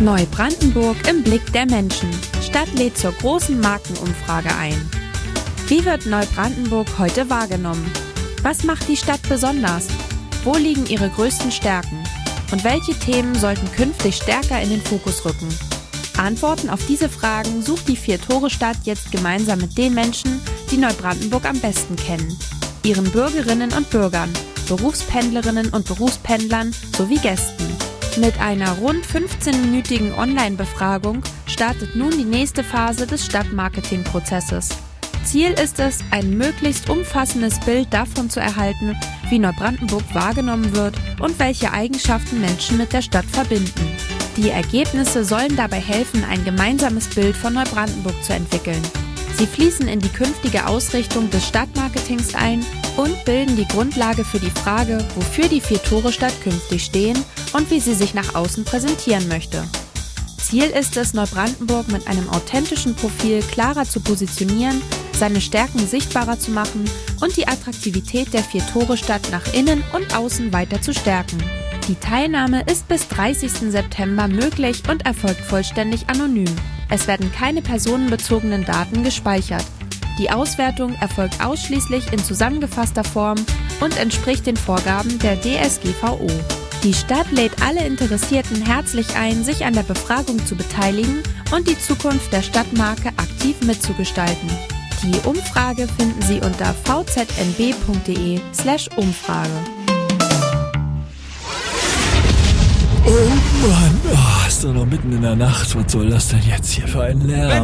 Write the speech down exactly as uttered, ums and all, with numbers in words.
Neubrandenburg im Blick der Menschen. Stadt lädt zur großen Markenumfrage ein. Wie wird Neubrandenburg heute wahrgenommen? Was macht die Stadt besonders? Wo liegen ihre größten Stärken? Und welche Themen sollten künftig stärker in den Fokus rücken? Antworten auf diese Fragen sucht die Vier-Tore-Stadt jetzt gemeinsam mit den Menschen, die Neubrandenburg am besten kennen. Ihren Bürgerinnen und Bürgern, Berufspendlerinnen und Berufspendlern sowie Gästen. Mit einer rund fünfzehnminütigen Online-Befragung startet nun die nächste Phase des Stadtmarketing-Prozesses. Ziel ist es, ein möglichst umfassendes Bild davon zu erhalten, wie Neubrandenburg wahrgenommen wird und welche Eigenschaften Menschen mit der Stadt verbinden. Die Ergebnisse sollen dabei helfen, ein gemeinsames Bild von Neubrandenburg zu entwickeln. Sie fließen in die künftige Ausrichtung des Stadtmarketings ein und bilden die Grundlage für die Frage, wofür die Vier-Tore-Stadt künftig stehen und wie sie sich nach außen präsentieren möchte. Ziel ist es, Neubrandenburg mit einem authentischen Profil klarer zu positionieren, seine Stärken sichtbarer zu machen und die Attraktivität der Vier-Tore-Stadt nach innen und außen weiter zu stärken. Die Teilnahme ist bis dreißigsten September möglich und erfolgt vollständig anonym. Es werden keine personenbezogenen Daten gespeichert. Die Auswertung erfolgt ausschließlich in zusammengefasster Form und entspricht den Vorgaben der D S G V O. Die Stadt lädt alle Interessierten herzlich ein, sich an der Befragung zu beteiligen und die Zukunft der Stadtmarke aktiv mitzugestalten. Die Umfrage finden Sie unter v z n b punkt d e slash Umfrage. Oh Mann, oh, ist doch noch mitten in der Nacht. Was soll das denn jetzt hier für ein Lärm?